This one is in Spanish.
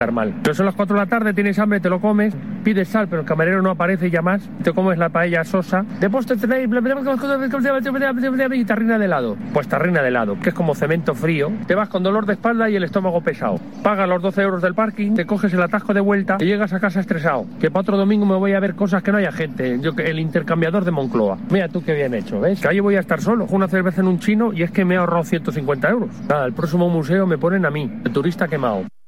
mal. Pero son las 4 de la tarde, tienes hambre, te lo comes, pides sal, pero el camarero no aparece y llamas, te comes la paella sosa. De postre tenéis y tarrina de helado. Pues tarrina de helado, que es como cemento frío. Te vas con dolor de espalda y el estómago pesado. Pagas los 12 euros del parking, te coges el atasco de vuelta y llegas a casa estresado. Que para otro domingo me voy a ver cosas que no haya gente. El intercambiador de Moncloa. Mira tú qué bien hecho, ¿ves? Que allí voy a estar solo, con una cerveza en un chino y es que me he ahorrado 150 euros. Nada, el próximo museo me ponen a mí, el turista quemado.